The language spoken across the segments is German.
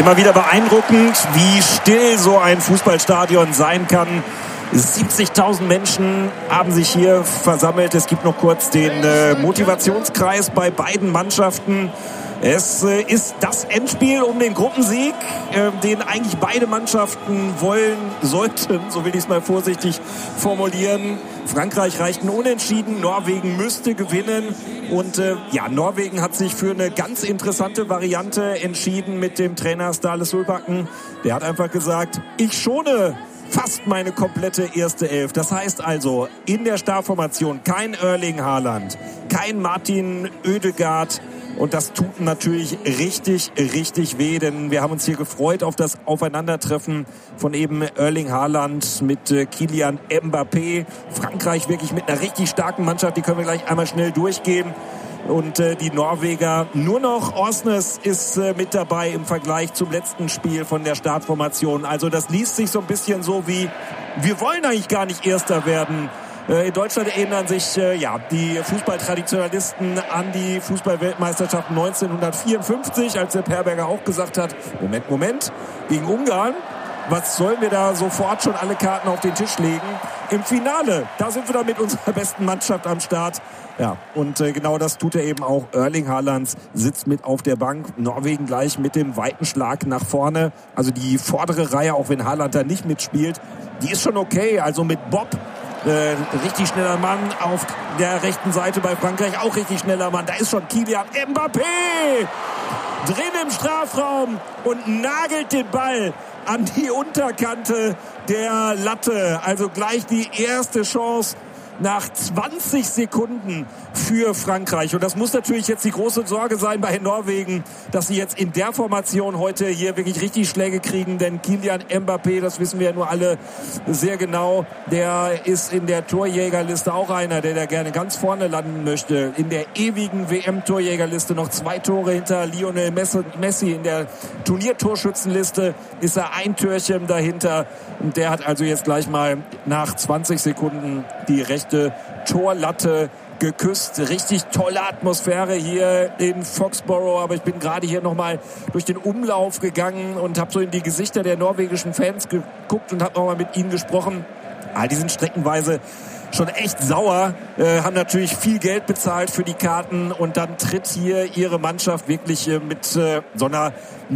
Immer wieder beeindruckend, wie still so ein Fußballstadion sein kann. 70.000 Menschen haben sich hier versammelt. Es gibt noch kurz den Motivationskreis bei beiden Mannschaften. Es ist das Endspiel um den Gruppensieg, den eigentlich beide Mannschaften wollen sollten, so will ich es mal vorsichtig formulieren. Frankreich reicht ein Unentschieden, Norwegen müsste gewinnen und Norwegen hat sich für eine ganz interessante Variante entschieden mit dem Trainer Ståle Solbakken. Der hat einfach gesagt, ich schone fast meine komplette erste Elf. Das heißt also, in der Startformation kein Erling Haaland, kein Martin Ødegaard. Und das tut natürlich richtig, richtig weh, denn wir haben uns hier gefreut auf das Aufeinandertreffen von eben Erling Haaland mit Kylian Mbappé. Frankreich wirklich mit einer richtig starken Mannschaft, die können wir gleich einmal schnell durchgehen. Und die Norweger, nur noch Åsnes ist mit dabei im Vergleich zum letzten Spiel von der Startformation. Also das liest sich so ein bisschen so wie, wir wollen eigentlich gar nicht Erster werden. In Deutschland erinnern sich die Fußballtraditionalisten an die Fußballweltmeisterschaft 1954, als der Perberger auch gesagt hat, Moment, gegen Ungarn, was sollen wir da sofort schon alle Karten auf den Tisch legen? Im Finale, da sind wir dann mit unserer besten Mannschaft am Start. Ja, und genau das tut er eben auch. Erling Haaland sitzt mit auf der Bank. Norwegen gleich mit dem weiten Schlag nach vorne. Also die vordere Reihe, auch wenn Haaland da nicht mitspielt, die ist schon okay. Also mit Bob, richtig schneller Mann auf der rechten Seite bei Frankreich, auch richtig schneller Mann. Da ist schon Kylian Mbappé drin im Strafraum und nagelt den Ball an die Unterkante der Latte. Also gleich die erste Chance nach 20 Sekunden für Frankreich. Und das muss natürlich jetzt die große Sorge sein bei Norwegen, dass sie jetzt in der Formation heute hier wirklich richtig Schläge kriegen. Denn Kylian Mbappé, das wissen wir ja nur alle sehr genau, der ist in der Torjägerliste auch einer, der da gerne ganz vorne landen möchte. In der ewigen WM-Torjägerliste noch 2 Tore hinter Lionel Messi. In der Turniertorschützenliste ist er ein Türchen dahinter. Und der hat also jetzt gleich mal nach 20 Sekunden die rechte Torlatte geküsst. Richtig tolle Atmosphäre hier in Foxborough. Aber ich bin gerade hier nochmal durch den Umlauf gegangen und habe so in die Gesichter der norwegischen Fans geguckt und habe nochmal mit ihnen gesprochen. Die sind streckenweise schon echt sauer, haben natürlich viel Geld bezahlt für die Karten und dann tritt hier ihre Mannschaft wirklich mit so einer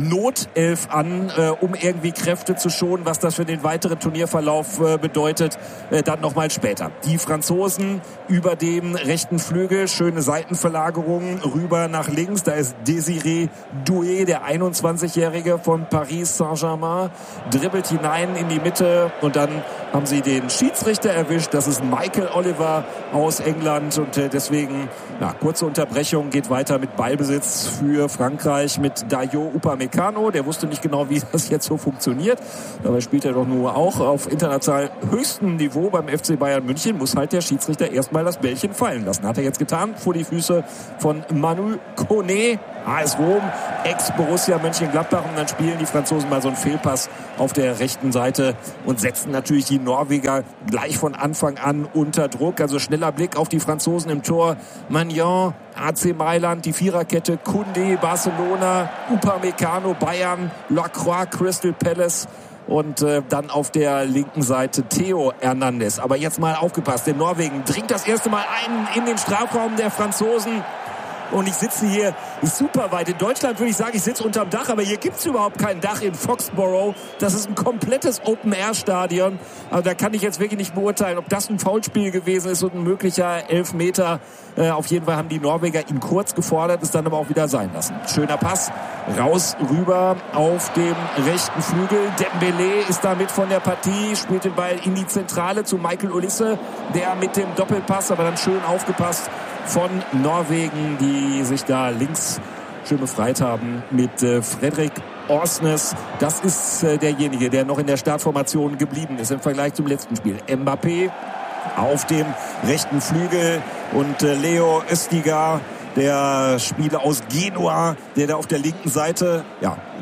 Notelf an, um irgendwie Kräfte zu schonen, was das für den weiteren Turnierverlauf bedeutet, dann nochmal später. Die Franzosen über dem rechten Flügel, schöne Seitenverlagerung rüber nach links, da ist Désiré Doué, der 21-Jährige von Paris Saint-Germain, dribbelt hinein in die Mitte und dann haben sie den Schiedsrichter erwischt, das ist Michael Oliver aus England und deswegen, kurze Unterbrechung, geht weiter mit Ballbesitz für Frankreich mit Dayot Upamecano. Der wusste nicht genau, wie das jetzt so funktioniert. Dabei spielt er doch nur auch auf international höchstem Niveau beim FC Bayern München. Muss halt der Schiedsrichter erstmal das Bällchen fallen lassen. Hat er jetzt getan, vor die Füße von Manu Koné, AS Rom, Ex-Borussia Mönchengladbach. Und dann spielen die Franzosen mal so einen Fehlpass auf der rechten Seite und setzen natürlich die Norweger gleich von Anfang an unter Druck. Also schneller Blick auf die Franzosen im Tor. Magnan, AC Mailand, die Viererkette, Koundé, Barcelona, Upamecano, Bayern, Lacroix, Crystal Palace und dann auf der linken Seite Theo Hernandez. Aber jetzt mal aufgepasst, denn Norwegen dringt das erste Mal ein in den Strafraum der Franzosen. Und ich sitze hier super weit. In Deutschland würde ich sagen, ich sitze unterm Dach, aber hier gibt es überhaupt kein Dach in Foxborough. Das ist ein komplettes Open-Air-Stadion. Also da kann ich jetzt wirklich nicht beurteilen, ob das ein Foulspiel gewesen ist und ein möglicher Elfmeter. Auf jeden Fall haben die Norweger ihn kurz gefordert, es dann aber auch wieder sein lassen. Schöner Pass, raus, rüber auf dem rechten Flügel. Dembélé ist da mit von der Partie, spielt den Ball in die Zentrale zu Michael Olise, der mit dem Doppelpass, aber dann schön aufgepasst von Norwegen, die sich da links schön befreit haben mit Fredrik Åsnes. Das ist derjenige, der noch in der Startformation geblieben ist im Vergleich zum letzten Spiel. Mbappé auf dem rechten Flügel und Leo Östiga, der Spieler aus Genua, der da auf der linken Seite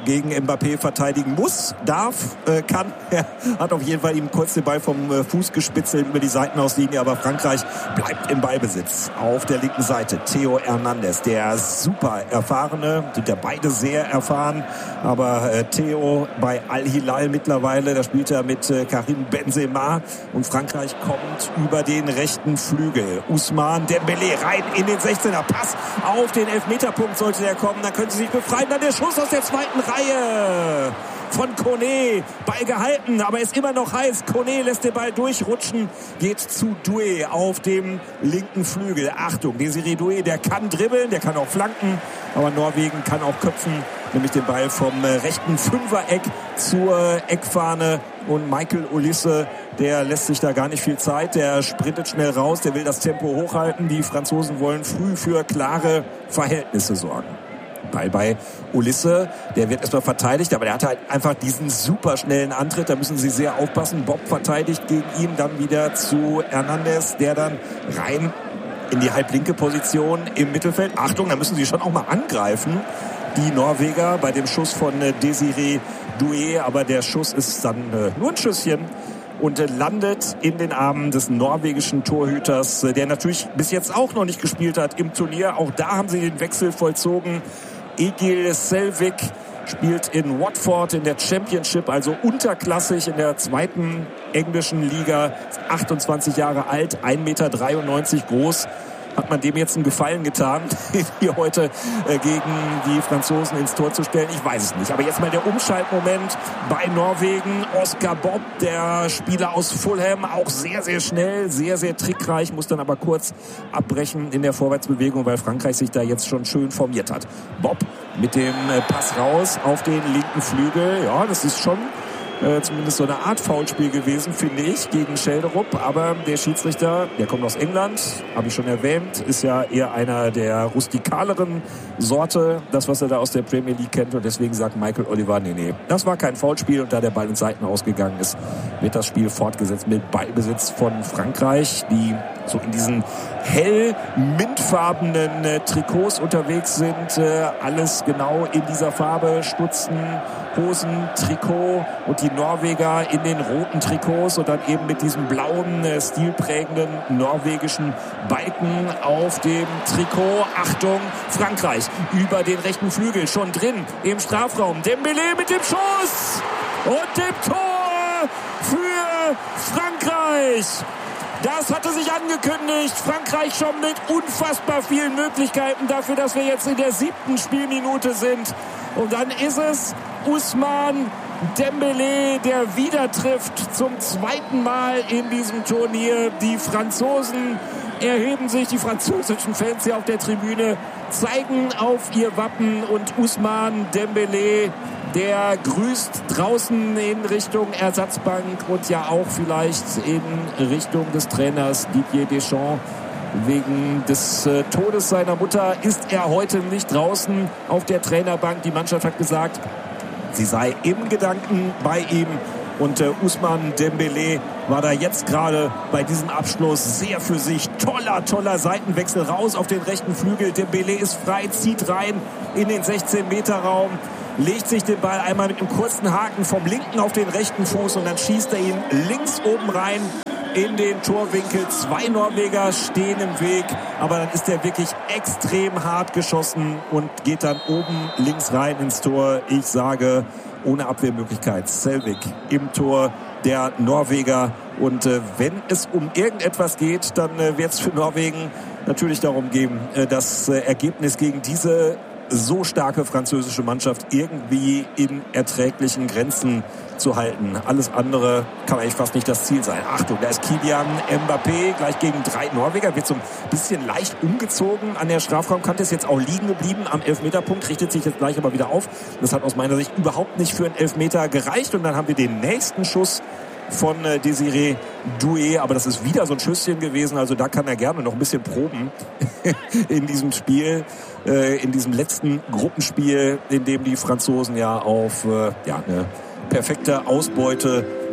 gegen Mbappé verteidigen muss, darf, kann. Er hat auf jeden Fall ihm kurz den Ball vom Fuß gespitzelt über die Seitenauslinie, aber Frankreich bleibt im Ballbesitz. Auf der linken Seite Theo Hernandez, der super erfahrene, sind ja beide sehr erfahren, aber Theo bei Al-Hilal mittlerweile, da spielt er mit Karim Benzema und Frankreich kommt über den rechten Flügel. Ousmane Dembélé rein in den 16er, Pass auf den Elfmeterpunkt sollte der kommen, dann können sie sich befreien, dann der Schuss aus der zweiten Reihe von Koné, Ball gehalten, aber ist immer noch heiß. Koné lässt den Ball durchrutschen, geht zu Doué auf dem linken Flügel. Achtung, Désiré Doué, der kann dribbeln, der kann auch flanken, aber Norwegen kann auch köpfen, nämlich den Ball vom rechten Fünfereck zur Eckfahne. Und Michael Olise, der lässt sich da gar nicht viel Zeit, der sprintet schnell raus, der will das Tempo hochhalten. Die Franzosen wollen früh für klare Verhältnisse sorgen. Ball bei Olise, der wird erstmal verteidigt, aber der hat halt einfach diesen super schnellen Antritt, da müssen sie sehr aufpassen. Bob verteidigt gegen ihn, dann wieder zu Hernandez, der dann rein in die halblinke Position im Mittelfeld. Achtung, da müssen sie schon auch mal angreifen, die Norweger, bei dem Schuss von Désiré Doué, aber der Schuss ist dann nur ein Schüsschen und landet in den Armen des norwegischen Torhüters, der natürlich bis jetzt auch noch nicht gespielt hat im Turnier. Auch da haben sie den Wechsel vollzogen. Egil Selvik spielt in Watford in der Championship, also unterklassig in der zweiten englischen Liga, 28 Jahre alt, 1,93 Meter groß. Hat man dem jetzt einen Gefallen getan, hier heute gegen die Franzosen ins Tor zu stellen? Ich weiß es nicht. Aber jetzt mal der Umschaltmoment bei Norwegen. Oscar Bob, der Spieler aus Fulham, auch sehr, sehr schnell, sehr, sehr trickreich, muss dann aber kurz abbrechen in der Vorwärtsbewegung, weil Frankreich sich da jetzt schon schön formiert hat. Bob mit dem Pass raus auf den linken Flügel. Ja, das ist schon zumindest so eine Art Foulspiel gewesen, finde ich, gegen Schelderup. Aber der Schiedsrichter, der kommt aus England, habe ich schon erwähnt, ist ja eher einer der rustikaleren Sorte, das, was er da aus der Premier League kennt. Und deswegen sagt Michael Oliver, nee, das war kein Foulspiel. Und da der Ball in Seiten ausgegangen ist, wird das Spiel fortgesetzt mit Ballbesitz von Frankreich, die so in diesen hell mintfarbenen Trikots unterwegs sind. Alles genau in dieser Farbe, Stutzen, Hosen, Trikot, und die Norweger in den roten Trikots und dann eben mit diesem blauen, stilprägenden norwegischen Balken auf dem Trikot. Achtung, Frankreich über den rechten Flügel, schon drin im Strafraum. Dembélé mit dem Schuss und dem Tor für Frankreich. Das hatte sich angekündigt. Frankreich schon mit unfassbar vielen Möglichkeiten dafür, dass wir jetzt in der 7. Spielminute sind. Und dann ist es Ousmane Dembélé, der wieder trifft zum zweiten Mal in diesem Turnier. Die Franzosen erheben sich, die französischen Fans hier auf der Tribüne zeigen auf ihr Wappen und Ousmane Dembélé, der grüßt draußen in Richtung Ersatzbank und ja auch vielleicht in Richtung des Trainers Didier Deschamps. Wegen des Todes seiner Mutter ist er heute nicht draußen auf der Trainerbank. Die Mannschaft hat gesagt, sie sei im Gedanken bei ihm. Und Ousmane Dembélé war da jetzt gerade bei diesem Abschluss sehr für sich. Toller Seitenwechsel raus auf den rechten Flügel. Dembélé ist frei, zieht rein in den 16-Meter-Raum, legt sich den Ball einmal mit einem kurzen Haken vom linken auf den rechten Fuß und dann schießt er ihn links oben rein in den Torwinkel. 2 Norweger stehen im Weg, aber dann ist er wirklich extrem hart geschossen und geht dann oben links rein ins Tor. Ich sage, ohne Abwehrmöglichkeit. Selvik im Tor der Norweger. Und wenn es um irgendetwas geht, dann wird es für Norwegen natürlich darum gehen, das Ergebnis gegen diese so starke französische Mannschaft irgendwie in erträglichen Grenzen zu halten. Alles andere kann eigentlich fast nicht das Ziel sein. Achtung, da ist Kylian Mbappé gleich gegen 3 Norweger, wird so ein bisschen leicht umgezogen an der Strafraumkante, ist jetzt auch liegen geblieben am Elfmeterpunkt, richtet sich jetzt gleich aber wieder auf. Das hat aus meiner Sicht überhaupt nicht für einen Elfmeter gereicht und dann haben wir den nächsten Schuss von Désiré Doué, aber das ist wieder so ein Schüsschen gewesen, also da kann er gerne noch ein bisschen proben in diesem Spiel, in diesem letzten Gruppenspiel, in dem die Franzosen ja auf eine perfekte Ausbeute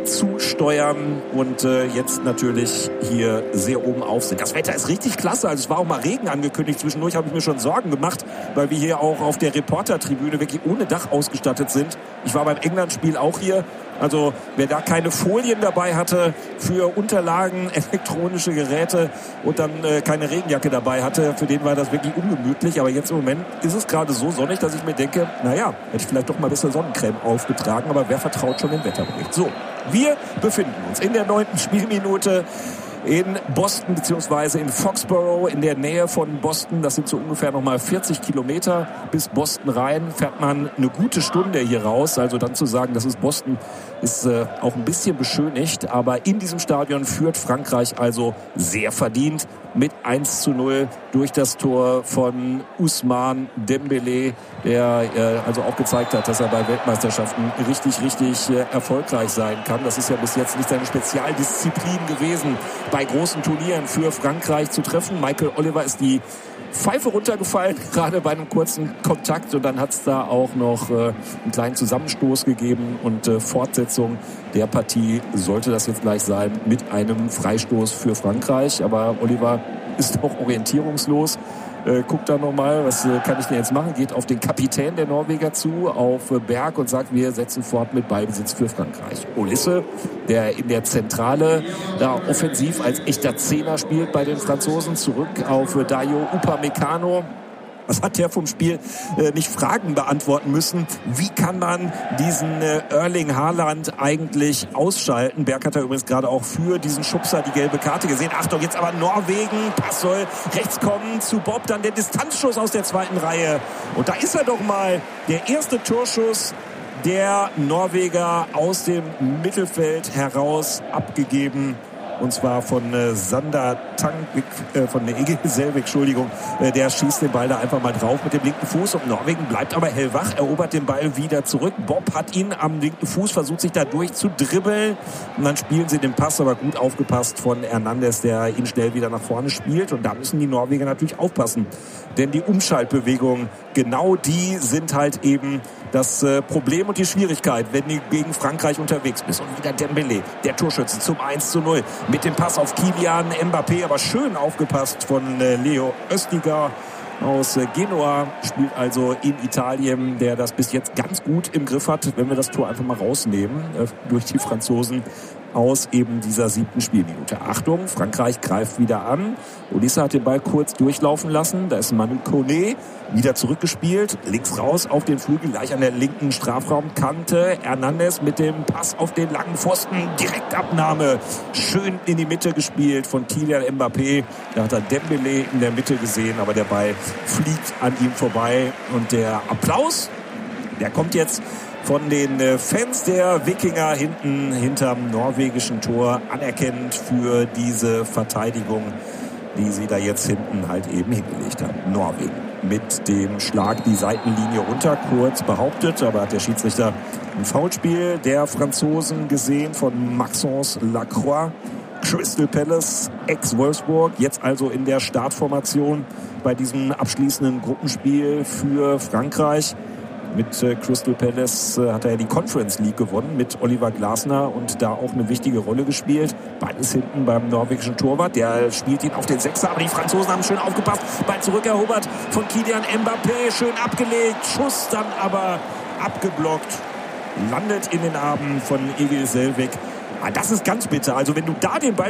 zusteuern und jetzt natürlich hier sehr oben auf sind. Das Wetter ist richtig klasse, also es war auch mal Regen angekündigt. Zwischendurch habe ich mir schon Sorgen gemacht, weil wir hier auch auf der Reportertribüne wirklich ohne Dach ausgestattet sind. Ich war beim England-Spiel auch hier. Also wer da keine Folien dabei hatte für Unterlagen, elektronische Geräte und dann keine Regenjacke dabei hatte, für den war das wirklich ungemütlich. Aber jetzt im Moment ist es gerade so sonnig, dass ich mir denke, naja, hätte ich vielleicht doch mal ein bisschen Sonnencreme aufgetragen, aber wer vertraut schon dem Wetterbericht? So, wir befinden uns in der 9. Spielminute in Boston beziehungsweise in Foxborough in der Nähe von Boston. Das sind so ungefähr nochmal 40 Kilometer bis Boston rein. Fährt man eine gute Stunde hier raus. Also dann zu sagen, das ist Boston, ist auch ein bisschen beschönigt. Aber in diesem Stadion führt Frankreich also sehr verdient mit 1:0 durch das Tor von Ousmane Dembélé, der also auch gezeigt hat, dass er bei Weltmeisterschaften richtig erfolgreich sein kann. Das ist ja bis jetzt nicht seine Spezialdisziplin gewesen, bei großen Turnieren für Frankreich zu treffen. Michael Oliver ist die Pfeife runtergefallen, gerade bei einem kurzen Kontakt, und dann hat es da auch noch einen kleinen Zusammenstoß gegeben und Fortsetzung der Partie sollte das jetzt gleich sein mit einem Freistoß für Frankreich. Aber Oliver ist auch orientierungslos. Guckt da nochmal, was kann ich denn jetzt machen? Geht auf den Kapitän der Norweger zu, auf Berg, und sagt, wir setzen fort mit Ballbesitz für Frankreich. Olisse, der in der Zentrale da offensiv als echter Zehner spielt bei den Franzosen, zurück auf Dayo Upamecano. Was hat der vom Spiel nicht Fragen beantworten müssen? Wie kann man diesen Erling Haaland eigentlich ausschalten? Berg hat ja übrigens gerade auch für diesen Schubser die gelbe Karte gesehen. Achtung, jetzt aber Norwegen. Pass soll rechts kommen zu Bob. Dann der Distanzschuss aus der zweiten Reihe. Und da ist er doch mal, der erste Torschuss der Norweger aus dem Mittelfeld heraus abgegeben. Und zwar von Sander Tangvik, von der Egil Selvik, Entschuldigung. Der schießt den Ball da einfach mal drauf mit dem linken Fuß. Und Norwegen bleibt aber hellwach, erobert den Ball wieder zurück. Bob hat ihn am linken Fuß, versucht sich da durchzudribbeln. Und dann spielen sie den Pass, aber gut aufgepasst von Hernandez, der ihn schnell wieder nach vorne spielt. Und da müssen die Norweger natürlich aufpassen. Denn die Umschaltbewegungen, genau die sind halt eben das Problem und die Schwierigkeit, wenn du gegen Frankreich unterwegs bist. Und wieder Dembélé, der Torschütze, zum 1:0 mit dem Pass auf Kylian Mbappé, aber schön aufgepasst von Leo Östiger aus Genua, spielt also in Italien, der das bis jetzt ganz gut im Griff hat, wenn wir das Tor einfach mal rausnehmen, durch die Franzosen aus eben dieser 7. Spielminute. Achtung, Frankreich greift wieder an. Olisse hat den Ball kurz durchlaufen lassen. Da ist Manu Koné wieder zurückgespielt. Links raus auf den Flügel, gleich an der linken Strafraumkante. Hernandez mit dem Pass auf den langen Pfosten. Direktabnahme. Schön in die Mitte gespielt von Kylian Mbappé. Da hat er Dembélé in der Mitte gesehen, aber der Ball fliegt an ihm vorbei. Und der Applaus, der kommt jetzt von den Fans der Wikinger hinterm norwegischen Tor, anerkennend für diese Verteidigung, die sie da jetzt hinten halt eben hingelegt haben. Norwegen mit dem Schlag die Seitenlinie runter, kurz behauptet, aber hat der Schiedsrichter ein Foulspiel der Franzosen gesehen von Maxence Lacroix. Crystal Palace, ex-Wolfsburg, jetzt also in der Startformation bei diesem abschließenden Gruppenspiel für Frankreich. Mit Crystal Palace hat er ja die Conference League gewonnen mit Oliver Glasner und da auch eine wichtige Rolle gespielt. Beides hinten beim norwegischen Torwart. Der spielt ihn auf den Sechser, aber die Franzosen haben schön aufgepasst. Ball zurückerobert von Kylian Mbappé, schön abgelegt. Schuss dann aber abgeblockt. Landet in den Armen von Egil Selvik. Das ist ganz bitter. Also wenn du da den Ball